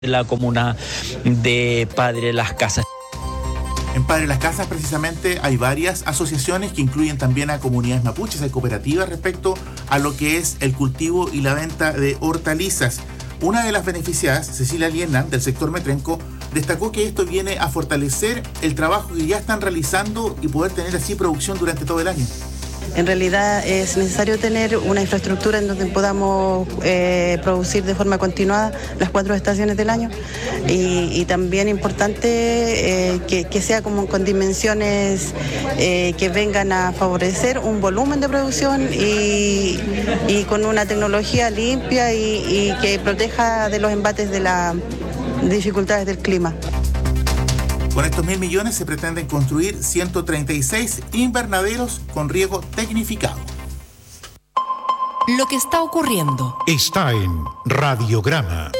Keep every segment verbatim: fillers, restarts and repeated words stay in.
de la comuna de Padre Las Casas. En Padre Las Casas, precisamente, hay varias asociaciones que incluyen también a comunidades mapuches, hay cooperativas respecto a lo que es el cultivo y la venta de hortalizas. Una de las beneficiadas, Cecilia Liena, del sector Metrenco, destacó que esto viene a fortalecer el trabajo que ya están realizando y poder tener así producción durante todo el año. En realidad es necesario tener una infraestructura en donde podamos eh, producir de forma continuada las cuatro estaciones del año y, y también importante eh, que, que sea como con dimensiones eh, que vengan a favorecer un volumen de producción y, y con una tecnología limpia y, y que proteja de los embates de las dificultades del clima. Con estos mil millones se pretenden construir ciento treinta y seis invernaderos con riego tecnificado. Lo que está ocurriendo está en Radiograma.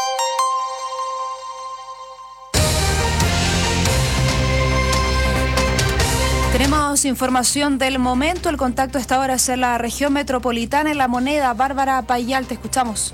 Tenemos información del momento. El contacto a esta hora es en la región metropolitana, en La Moneda. Bárbara Payal, te escuchamos.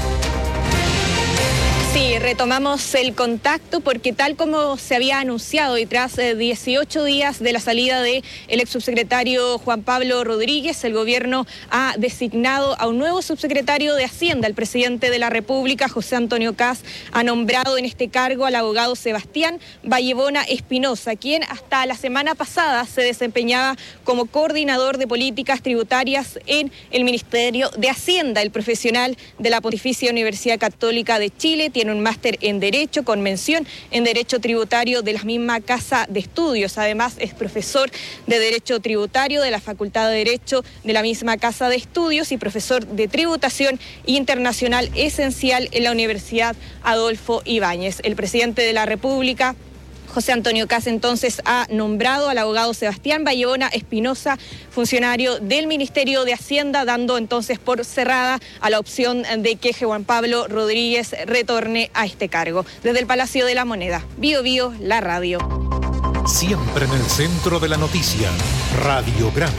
Sí, retomamos el contacto porque tal como se había anunciado y tras dieciocho días de la salida del ex subsecretario Juan Pablo Rodríguez, el gobierno ha designado a un nuevo subsecretario de Hacienda. El presidente de la República, José Antonio Kast, ha nombrado en este cargo al abogado Sebastián Vallebona Espinosa, quien hasta la semana pasada se desempeñaba como coordinador de políticas tributarias en el Ministerio de Hacienda. El profesional de la Pontificia Universidad Católica de Chile tiene un máster en Derecho con mención en Derecho Tributario de la misma Casa de Estudios. Además, es profesor de Derecho Tributario de la Facultad de Derecho de la misma Casa de Estudios y profesor de Tributación Internacional Esencial en la Universidad Adolfo Ibáñez. El presidente de la República, José Antonio Kast, entonces ha nombrado al abogado Sebastián Vallebona Espinosa, funcionario del Ministerio de Hacienda, dando entonces por cerrada a la opción de que Juan Pablo Rodríguez retorne a este cargo. Desde el Palacio de la Moneda, Bío Bío, la radio. Siempre en el centro de la noticia, Radiograma.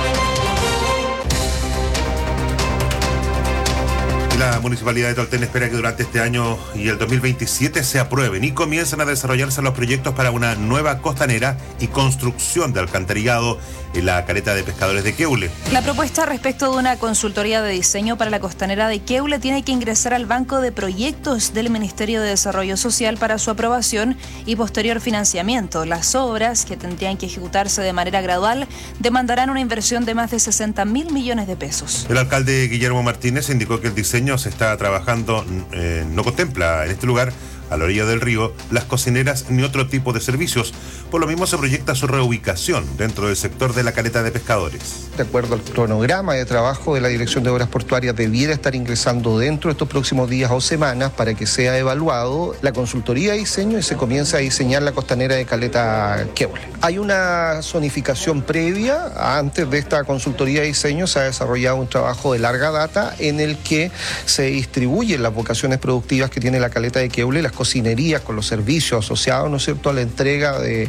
La Municipalidad de Tolten espera que durante este año y el dos mil veintisiete se aprueben y comiencen a desarrollarse los proyectos para una nueva costanera y construcción de alcantarillado en la caleta de pescadores de Queule. La propuesta respecto de una consultoría de diseño para la costanera de Queule tiene que ingresar al Banco de Proyectos del Ministerio de Desarrollo Social para su aprobación y posterior financiamiento. Las obras, que tendrían que ejecutarse de manera gradual, demandarán una inversión de más de sesenta mil millones de pesos. El alcalde Guillermo Martínez indicó que el diseño se está trabajando, eh, no contempla en este lugar, a la orilla del río, las cocineras ni otro tipo de servicios. Por lo mismo se proyecta su reubicación dentro del sector de la caleta de pescadores. De acuerdo al cronograma de trabajo de la Dirección de Obras Portuarias, debiera estar ingresando dentro de estos próximos días o semanas para que sea evaluado la consultoría de diseño y se comience a diseñar la costanera de caleta Queule. Hay una zonificación previa. Antes de esta consultoría de diseño se ha desarrollado un trabajo de larga data en el que se distribuyen las vocaciones productivas que tiene la caleta de Queule, las cocinerías con los servicios asociados, ¿no es cierto?, a la entrega de,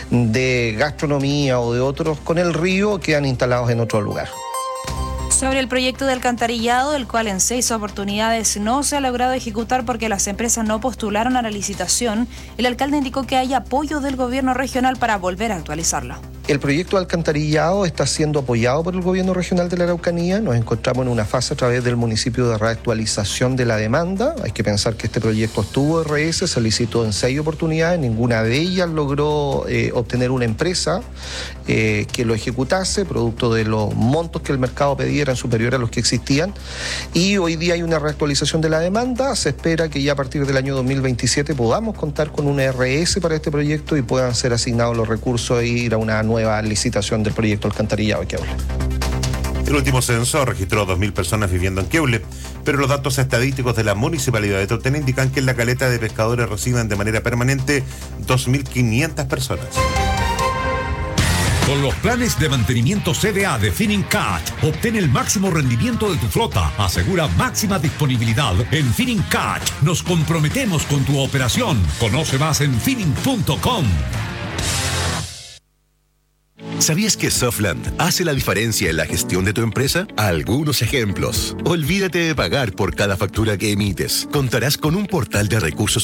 de gastronomía o de otros con el río, quedan instalados en otro lugar. Sobre el proyecto de alcantarillado, el cual en seis oportunidades no se ha logrado ejecutar porque las empresas no postularon a la licitación, el alcalde indicó que hay apoyo del gobierno regional para volver a actualizarlo. El proyecto de alcantarillado está siendo apoyado por el gobierno regional de la Araucanía. Nos encontramos en una fase a través del municipio de reactualización de la demanda. Hay que pensar que este proyecto estuvo R S, se licitó en seis oportunidades, ninguna de ellas logró eh, obtener una empresa eh, que lo ejecutase, producto de los montos que el mercado pedía eran superiores a los que existían. Y hoy día hay una reactualización de la demanda. Se espera que ya a partir del año dos mil veintisiete podamos contar con una R S para este proyecto y puedan ser asignados los recursos e ir a una nueva nueva licitación del proyecto alcantarillado de Queule. El último censo registró dos mil personas viviendo en Queule, pero los datos estadísticos de la Municipalidad de Tolten indican que en la caleta de pescadores residen de manera permanente dos mil quinientas personas. Con los planes de mantenimiento C D A de Finincat, obtén el máximo rendimiento de tu flota. Asegura máxima disponibilidad. En Finincat nos comprometemos con tu operación. Conoce más en finning punto com. ¿Sabías que Softland hace la diferencia en la gestión de tu empresa? Algunos ejemplos. Olvídate de pagar por cada factura que emites. Contarás con un portal de recursos